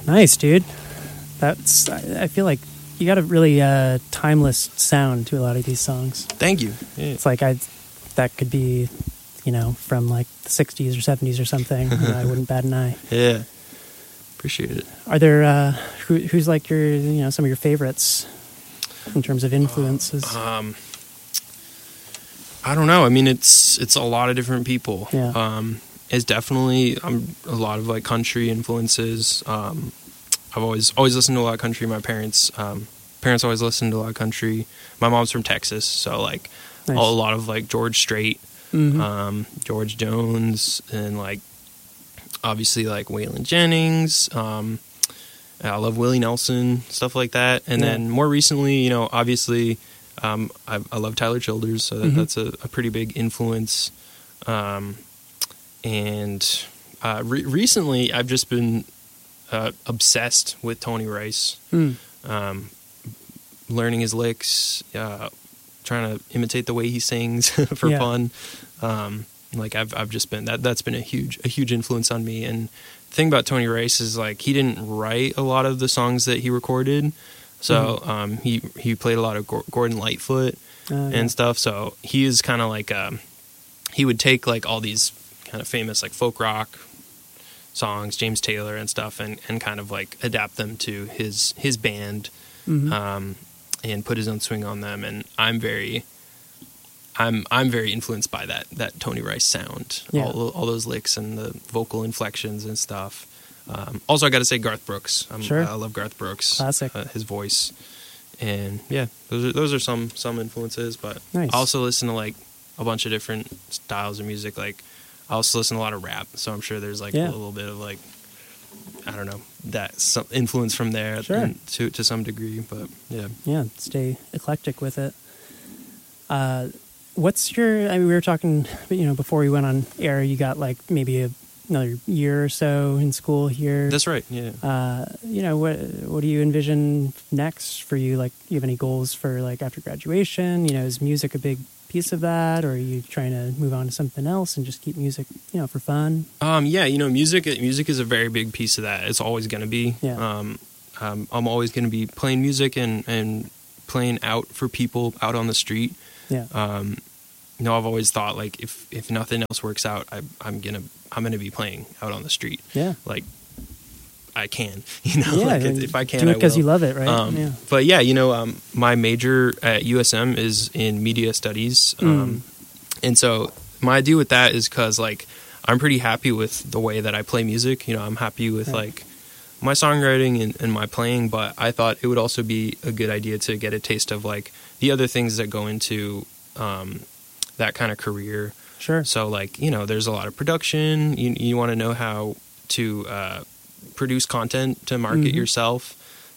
Nice, dude. I feel like you got a really timeless sound to a lot of these songs. Thank you. Yeah. It's like that could be, from like the 60s or 70s or something. I wouldn't bat an eye. Yeah. Appreciate it. Are there who's like your some of your favorites in terms of influences? I don't know. I mean, it's a lot of different people. Yeah. It's definitely a lot of like country influences. I've always listened to a lot of country. My parents always listened to a lot of country. My mom's from Texas, so like Nice. a lot of like George Strait, Mm-hmm. George Jones, and like obviously like Waylon Jennings. I love Willie Nelson, stuff like that. And Yeah. then more recently, obviously, I love Tyler Childers, so that's a pretty big influence. Recently, I've just been obsessed with Tony Rice, learning his licks, trying to imitate the way he sings for Yeah. fun. Like I've just been that's been a huge influence on me. And the thing about Tony Rice is like he didn't write a lot of the songs that he recorded, so he played a lot of Gordon Lightfoot and stuff. So he is kind of like he would take like all these kind of famous like folk rock songs, James Taylor and stuff, and kind of like adapt them to his band, and put his own swing on them. And I'm very influenced by that Tony Rice sound, Yeah. all those licks and the vocal inflections and stuff. Also, I got to say Garth Brooks. Sure. I love Garth Brooks, Classic. his voice, and yeah, those are some influences. But Nice. I also listen to like a bunch of different styles of music. Like I also listen to a lot of rap, so I'm sure there's like Yeah. a little bit of like, I don't know, that some influence from there Sure. to some degree. But yeah. Yeah, stay eclectic with it. What's your? I mean, we were talking, before we went on air. You got like maybe another year or so in school here. That's right. Yeah. What do you envision next for you? Like, you have any goals for like after graduation? Is music a big piece of that, or are you trying to move on to something else and just keep music, for fun? Yeah, music is a very big piece of that. It's always going to be. Yeah. I'm always going to be playing music and playing out for people out on the street. Yeah. I've always thought like if nothing else works out, I'm gonna be playing out on the street. Yeah. Like I can, Yeah, like if I can, do it because I will. you love it, right? Yeah. But yeah, my major at USM is in media studies, and so my idea with that is because like I'm pretty happy with the way that I play music. I'm happy with like my songwriting and my playing, but I thought it would also be a good idea to get a taste of like the other things that go into that kind of career. Sure. So like, there's a lot of production. You want to know how to produce content to market yourself.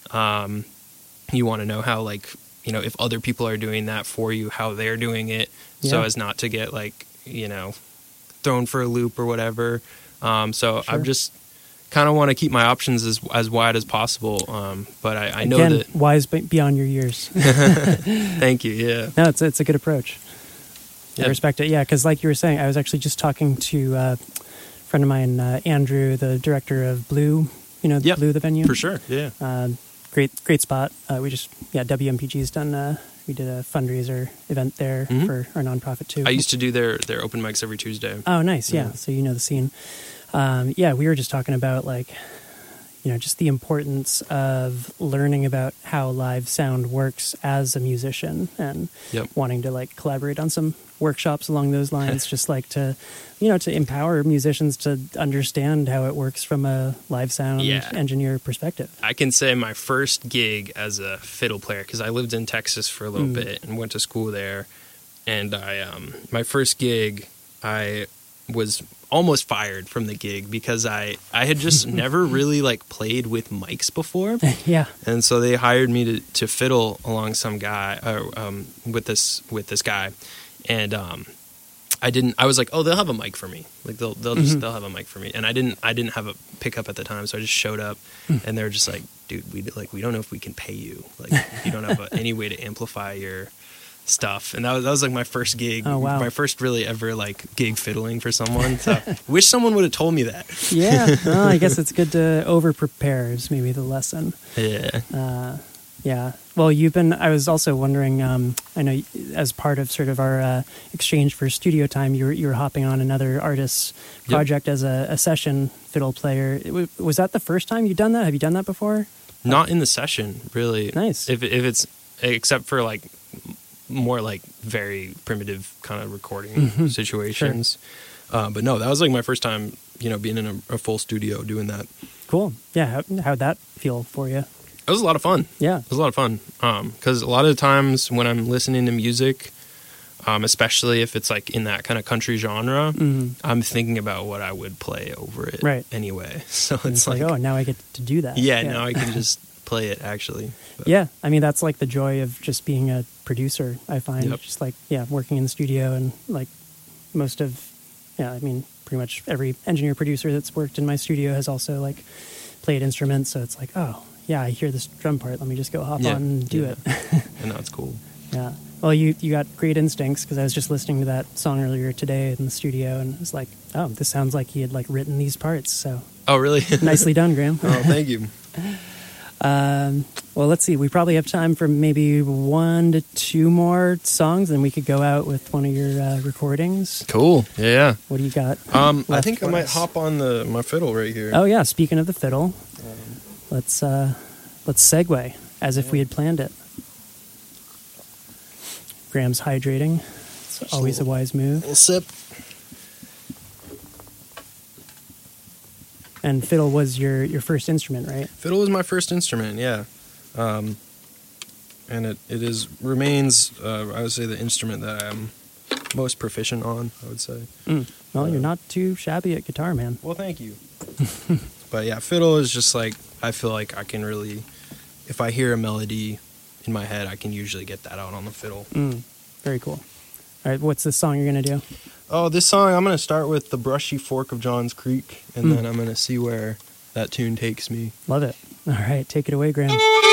You want to know how like, if other people are doing that for you, how they're doing it, so as not to get like, thrown for a loop or whatever. So Sure. I've just kind of want to keep my options as wide as possible. But I know Again, that wise beyond your years. Thank you. Yeah. No, it's a good approach. Yeah. I respect it. Yeah, because like you were saying, I was actually just talking to a friend of mine, Andrew, the director of Blue. Yep. Blue, the venue. For sure. Yeah. Great spot. WMPG's done. We did a fundraiser event there for our nonprofit too. I used to do their open mics every Tuesday. Oh, nice. Yeah. So you know the scene. We were just talking about like, just the importance of learning about how live sound works as a musician and wanting to like collaborate on some workshops along those lines, just like to, to empower musicians to understand how it works from a live sound engineer perspective. I can say my first gig as a fiddle player, because I lived in Texas for a little bit and went to school there. And my first gig, I was almost fired from the gig because I had just never really like played with mics before. Yeah. And so they hired me to fiddle along some guy with this guy. And I was like, oh, they'll have a mic for me. Like they'll have a mic for me. And I didn't have a pickup at the time, so I just showed up and they were just like, dude, we don't know if we can pay you. Like you don't have any way to amplify your stuff, and that was like my first gig. Oh, wow. My first really ever like gig fiddling for someone. So wish someone would have told me that. Yeah, well, I guess it's good to over prepare is maybe the lesson. Yeah. Yeah. Well, I was also wondering, I know as part of sort of our exchange for studio time, you were hopping on another artist's project as a session fiddle player. Was that the first time you'd done that? Have you done that before? Not in the session, really. Nice. If it's, except for like more like very primitive kind of recording situations. Sure. But no, that was like my first time, being in a full studio doing that. Cool. Yeah. How'd that feel for you? It was a lot of fun. Yeah. It was a lot of fun. Because a lot of the times when I'm listening to music, especially if it's like in that kind of country genre, I'm thinking about what I would play over it anyway. So it's like, oh, now I get to do that. Yeah, now I can just play it actually. But. Yeah. I mean, that's like the joy of just being a producer, I find. Yep. Just like, working in the studio and like pretty much every engineer producer that's worked in my studio has also like played instruments. So it's like, oh, yeah, I hear this drum part. Let me just go hop on and do it. And that's cool. Yeah. Well, you got great instincts because I was just listening to that song earlier today in the studio and it was like, oh, this sounds like he had like written these parts. So. Oh, really? Nicely done, Graham. Oh, thank you. Well, let's see. We probably have time for maybe 1 to 2 more songs, and we could go out with one of your recordings. Cool. Yeah. What do you got? I think I might hop on my fiddle right here. Oh yeah. Speaking of the fiddle, let's segue as if we had planned it. Graham's hydrating. It's always a wise move. Little sip. And fiddle was your first instrument, right? Fiddle was my first instrument, yeah. And it remains, I would say, the instrument that I'm most proficient on, I would say. Well, you're not too shabby at guitar, man. Well, thank you. But yeah, fiddle is just like, I feel like I can really, if I hear a melody in my head, I can usually get that out on the fiddle. Very cool. All right, what's the song you're going to do? Oh, this song, I'm going to start with The Brushy Fork of Johns Creek, and then I'm going to see where that tune takes me. Love it. All right, take it away, Graham.